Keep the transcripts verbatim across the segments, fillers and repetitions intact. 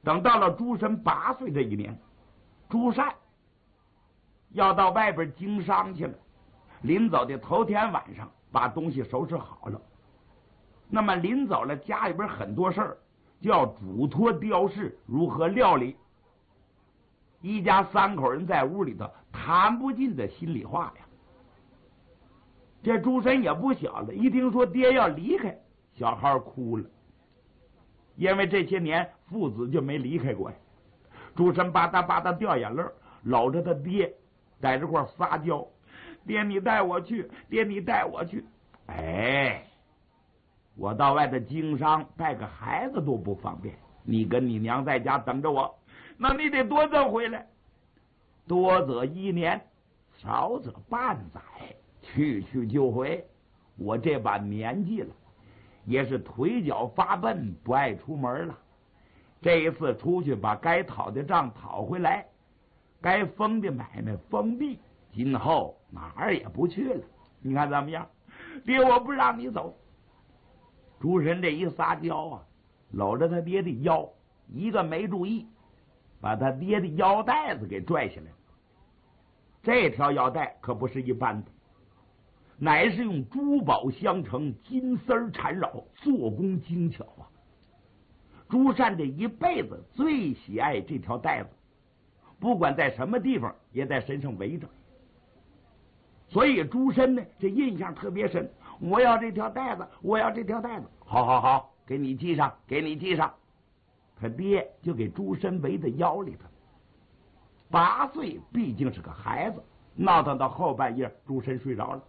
等到了朱深八岁这一年，朱善要到外边经商去了。临走的头天晚上，把东西收拾好了。那么临走了，家里边很多事儿，就要嘱托刁氏如何料理。一家三口人在屋里头谈不尽的心里话呀。这朱深也不小了，一听说爹要离开，小孩哭了，因为这些年父子就没离开过呀。朱深吧嗒吧嗒掉眼泪，搂着他爹在这块撒娇：“爹，你带我去！爹，你带我去！”哎，我到外头经商，带个孩子都不方便，你跟你娘在家等着我。那你得多则回来，多则一年，少则半载，去去就回。我这把年纪了，也是腿脚发笨，不爱出门了。这一次出去，把该讨的账讨回来，该封的买卖封闭，今后哪儿也不去了。你看怎么样？爹，我不让你走。朱深这一撒娇啊，搂着他爹的腰，一个没注意，把他爹的腰带子给拽下来了。这条腰带可不是一般的，乃是用珠宝镶成，金丝缠绕，做工精巧啊。朱善这一辈子最喜爱这条带子，不管在什么地方也在身上围着。所以朱深呢，这印象特别深。我要这条带子，我要这条带子。好好好，给你系上，给你系上。他爹就给朱深围在腰里头。八岁毕竟是个孩子，闹腾到后半夜，朱深睡着了。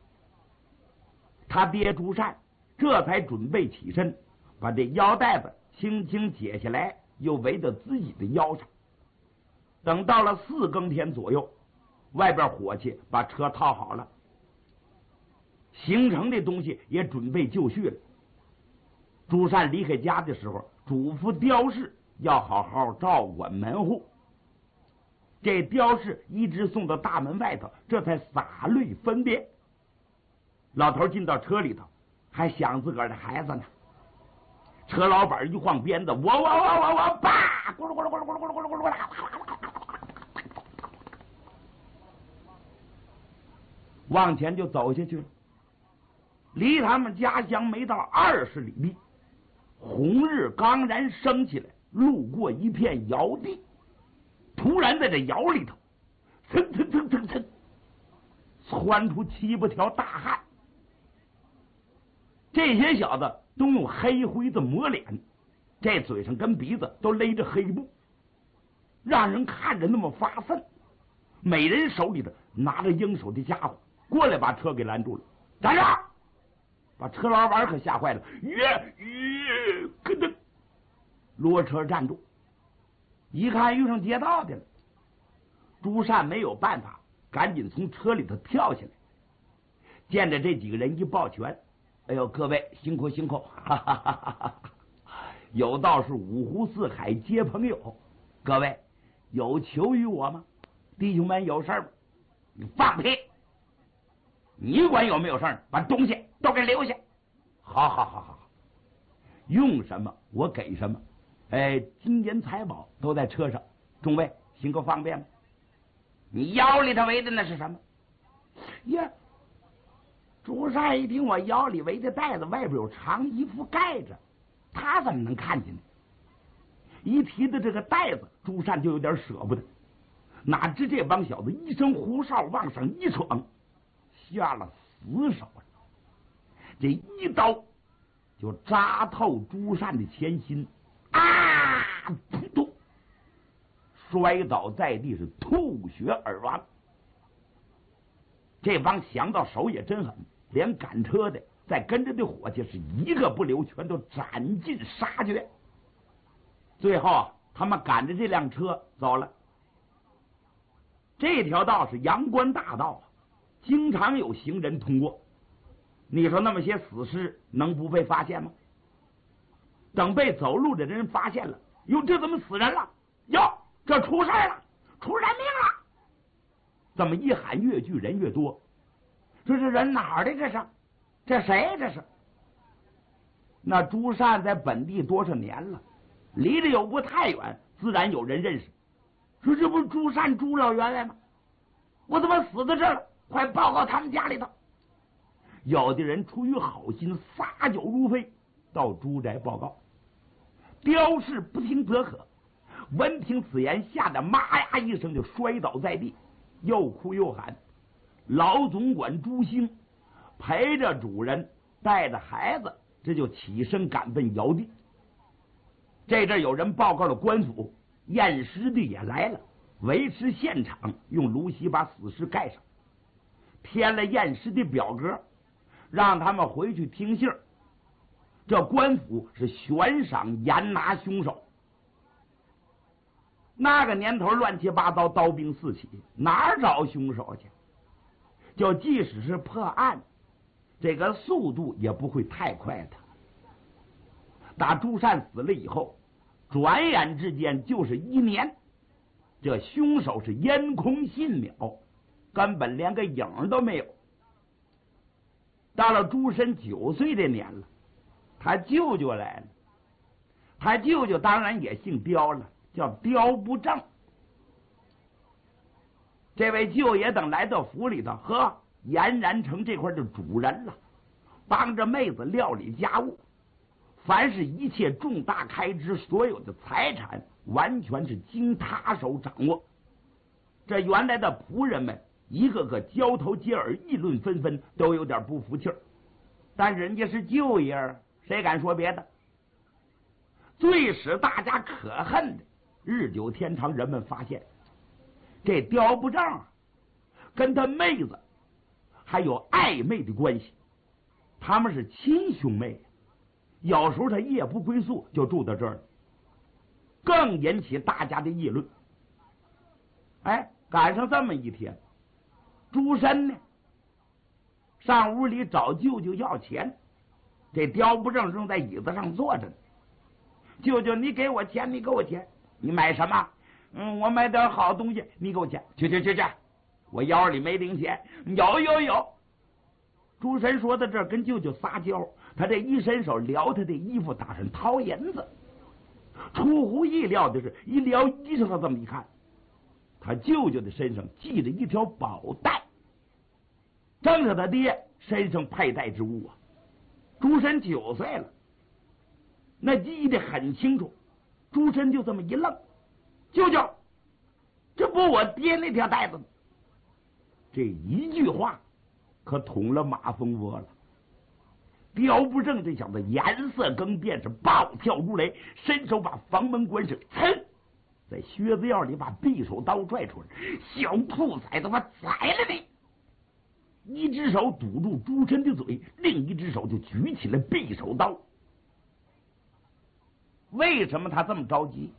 他爹朱善这才准备起身，把这腰带子轻轻解下来，又围到自己的腰上。等到了四更天左右，外边伙计把车套好了，行程的东西也准备就绪了。朱善离开家的时候，嘱咐刁氏要好好照管门户。这刁氏一直送到大门外头，这才洒泪分别。老头进到车里头，还想自个儿的孩子呢。车老板一晃鞭子，我我我我我叭，咕噜咕噜咕噜咕噜咕噜咕噜咕噜，往前就走下去了。离他们家乡没到二十里地，红日刚然升起来，路过一片窑地，突然在这窑里头，蹭蹭蹭蹭蹭，窜出七八条大汉。这些小子都用黑灰子抹脸，这嘴上跟鼻子都勒着黑布，让人看着那么发瘆。每人手里头拿着应手的家伙，过来把车给拦住了。站着！把车老板可吓坏了，耶耶，咯噔，骡车站住。一看遇上劫道的了，朱善没有办法，赶紧从车里头跳下来。见着这几个人一抱拳，哎呦，各位辛苦辛苦，哈哈哈哈哈！有道是五湖四海皆朋友，各位有求于我吗？弟兄们有事吗？你放屁！你管有没有事儿？把东西都给留下。好好好好，用什么我给什么。哎，金银财宝都在车上，众位行个方便吗？你腰里头围的那是什么？呀，朱善一听我腰里围的带子外边有长衣服盖着，他怎么能看见呢？一提到这个带子，朱善就有点舍不得。哪知这帮小子一声胡哨往上一闯，下了死手了。这一刀就扎透朱善的前心，啊！扑通，摔倒在地，是吐血而亡。这帮强盗手也真狠，连赶车的再跟着的伙计是一个不留，全都斩尽杀绝。最后啊，他们赶着这辆车走了。这条道是阳关大道啊，经常有行人通过。你说那么些死尸能不被发现吗？等被走路的人发现了，哟，这怎么死人了？哟，这出事了，出人命了！怎么一喊越聚人越多？说这人哪儿的？这是，这谁？这是？那朱善在本地多少年了， 离得又不太远，自然有人认识。说这不是朱善朱老员外吗？我怎么死在这儿了？快报告他们家里头。有的人出于好心，撒酒如飞，到朱宅报告。刁氏不听则可，闻听此言，吓得妈呀一声就摔倒在地，又哭又喊。老总管朱兴陪着主人，带着孩子，这就起身赶奔窑地。这阵有人报告了官府，验尸的也来了，维持现场，用芦席把死尸盖上，填了验尸的表格，让他们回去听信儿。这官府是悬赏严拿凶手。那个年头乱七八糟，刀兵四起，哪儿找凶手去？就即使是破案，这个速度也不会太快的。打朱善死了以后，转眼之间就是一年，这凶手是烟空信渺，根本连个影都没有。到了朱深九岁的年了，他舅舅来了。他舅舅当然也姓刁了，叫刁不正。这位舅爷等来到府里头，呵，俨然成这块的主人了，帮着妹子料理家务，凡是一切重大开支，所有的财产完全是经他手掌握。这原来的仆人们一个个交头接耳，议论纷纷，都有点不服气儿。但人家是舅爷，谁敢说别的？最使大家可恨的，日久天长，人们发现这刁不正跟他妹子还有暧昧的关系，他们是亲兄妹。有时候他夜不归宿，就住到这儿，更引起大家的议论。哎，赶上这么一天，朱深呢上屋里找舅舅要钱，这刁不正正在椅子上坐着呢。舅舅，你给我钱，你给我钱，你买什么？嗯，我买点好东西，你给我钱。去去去去，我腰里没零钱。有有有。朱深说到这儿，跟舅舅撒娇，他这一伸手撩他的衣服，打算掏银子。出乎意料的是，一撩衣裳，他这么一看，他舅舅的身上系着一条宝带，正是他爹身上佩戴之物啊。朱深九岁了，那记得很清楚。朱深就这么一愣，舅舅，这不我爹那条带子吗？这一句话可捅了马蜂窝了。刁不正这小子颜色更变，是暴跳如雷，伸手把房门关上，噌，在靴子腰里把匕首刀拽出来。小兔崽子，我宰了你！一只手堵住朱深的嘴，另一只手就举起了匕首刀。为什么他这么着急？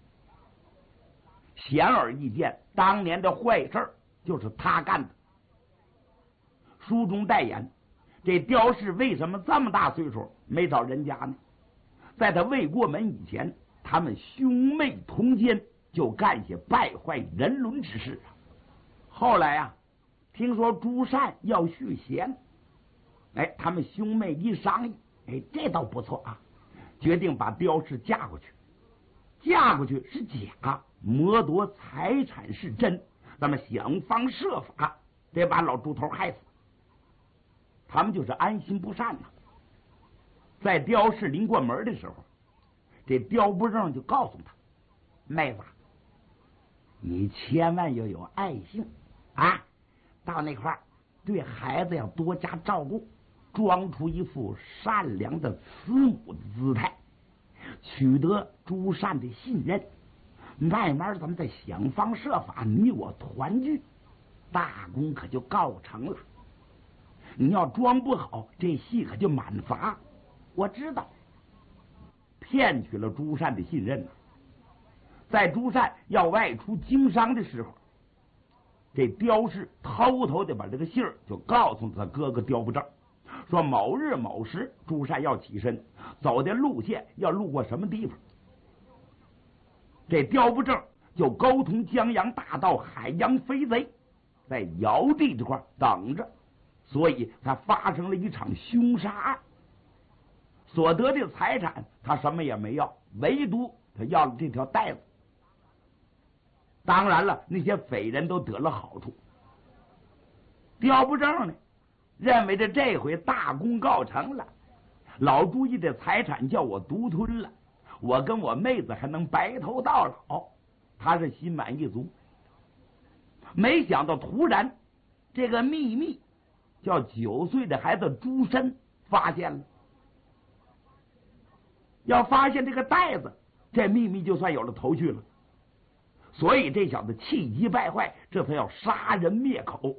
显而易见，当年的坏事就是他干的。书中代言，这刁氏为什么这么大岁数没找人家呢？在他未过门以前，他们兄妹同奸，就干些败坏人伦之事啊。后来啊，听说朱善要续弦，哎，他们兄妹一商议，哎，这倒不错啊，决定把刁氏嫁过去。嫁过去是假，谋夺财产是真，咱们想方设法得把老猪头害死。他们就是安心不善呐、啊。在刁氏临过门的时候，这刁不正就告诉他：“妹子，你千万要有爱心啊，到那块儿对孩子要多加照顾，装出一副善良的慈母的姿态，取得朱善的信任，慢慢咱们再想方设法你我团聚，大功可就告成了。你要装不好，这戏可就满罚。我知道。”骗取了朱善的信任呢、啊。在朱善要外出经商的时候，这刁氏偷偷的把这个信儿就告诉他哥哥刁不正，说某日某时朱善要起身，走的路线要路过什么地方。这刁不正就沟通江洋大盗海洋飞贼，在尧地这块等着，所以才发生了一场凶杀案。所得的财产他什么也没要，唯独他要了这条带子。当然了，那些匪人都得了好处。刁不正呢，认为这这回大功告成了，老朱家的财产叫我独吞了，我跟我妹子还能白头到老，他是心满意足。没想到突然这个秘密叫九岁的孩子朱深发现了，要发现这个袋子，这秘密就算有了头绪了。所以这小子气急败坏，这才要杀人灭口。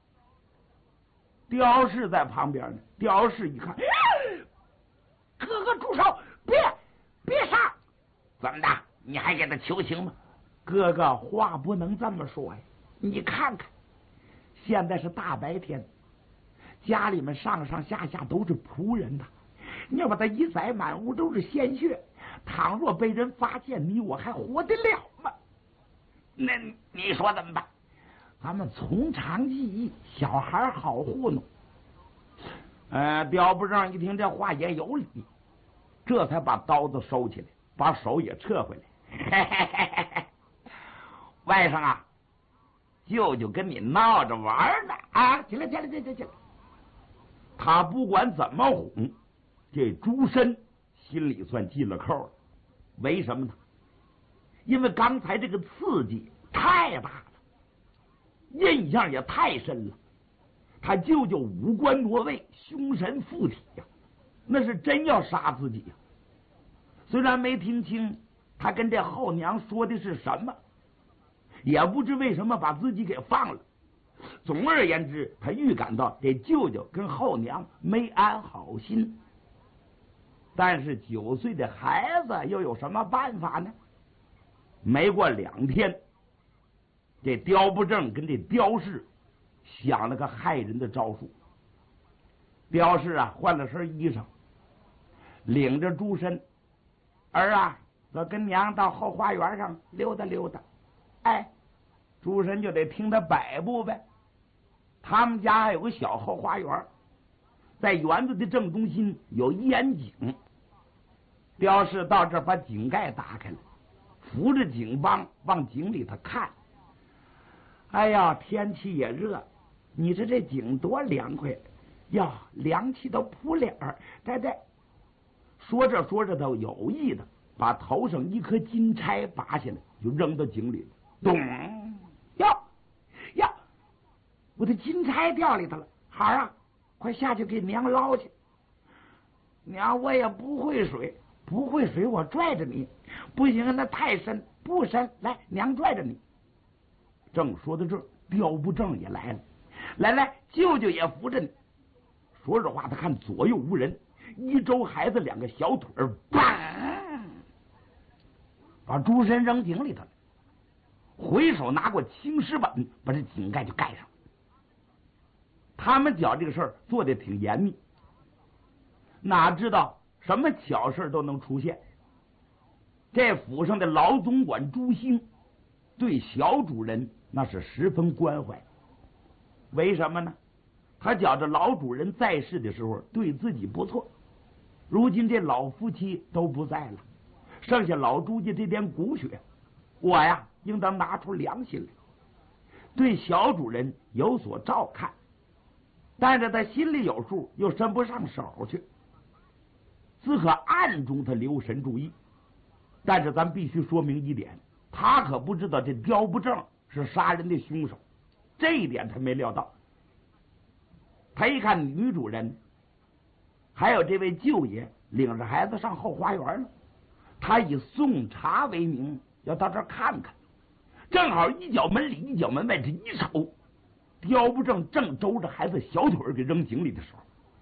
刁氏在旁边呢，刁氏一看，哥哥住手，别别杀！怎么的？你还给他求情吗？哥哥，话不能这么说呀！你看看，现在是大白天，家里面上上下下都是仆人呐，你要把他一宰，满屋都是鲜血，倘若被人发现，你我还活得了吗？那你说怎么办？咱们从长计议，小孩好糊弄。呃，刁不正一听这话也有理，这才把刀子收起来，把手也撤回来。嘿嘿嘿嘿嘿，外甥啊，舅舅跟你闹着玩呢啊！起来，起来，起来，起来！他不管怎么哄，这朱深心里算记了扣了。为什么呢？因为刚才这个刺激太大了，印象也太深了。他舅舅五官挪位，凶神附体呀、啊，那是真要杀自己呀、啊。虽然没听清他跟这后娘说的是什么，也不知为什么把自己给放了。总而言之，他预感到这舅舅跟后娘没安好心。但是九岁的孩子又有什么办法呢？没过两天，这刁不正跟这刁氏想了个害人的招数。刁氏啊，换了身衣裳，领着朱深儿啊，我跟娘到后花园上溜达溜达。哎，朱深就得听他摆布呗。他们家还有个小后花园，在园子的正中心有烟井。刁氏到这儿把井盖打开了，扶着井帮往井里头看。哎呀，天气也热，你说这井多凉快呀，凉气都扑脸儿。对对，说着说着都有意的把头上一颗金钗拔下来，就扔到井里。咚！哟哟，我的金钗掉里头了！孩儿啊，快下去给娘捞去。娘，我也不会水，不会水，我拽着你。不行，那太深，不深。来，娘拽着你。正说到这儿，刁不正也来了。来来，舅舅也扶着你。说着话，他看左右无人，一周孩子两个小腿儿，砰，把朱深扔井里头了。回手拿过青石板，把这井盖就盖上。他们觉这个事儿做的挺严密，哪知道什么巧事都能出现。这府上的老总管朱兴对小主人那是十分关怀。为什么呢？他觉着老主人在世的时候对自己不错，如今这老夫妻都不在了，剩下老朱家这点骨血，我呀应当拿出良心来，对小主人有所照看。但是他心里有数，又伸不上手去，只可暗中他留神注意。但是咱必须说明一点，他可不知道这刁不正是杀人的凶手，这一点他没料到。他一看女主人还有这位舅爷领着孩子上后花园了，他以送茶为名要到这儿看看。正好一脚门里一脚门外，这一瞅，刁不正正周着孩子小腿给扔井里的时候，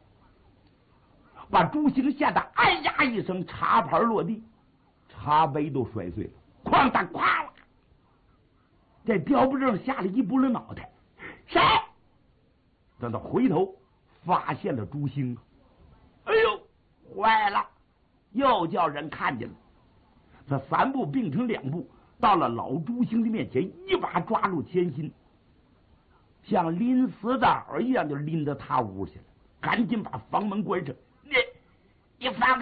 把朱兴吓得哎呀一声，茶盘落地，茶杯都摔碎了，哐当哐啦。这刁不正吓了一拨了脑袋，谁？等他回头发现了朱兴，哎呦，坏了，又叫人看见了。他三步并成两步，到了老朱兴的面前，一把抓住铅心，像拎死枣一样就拎到他屋去了，赶紧把房门关上。你你放开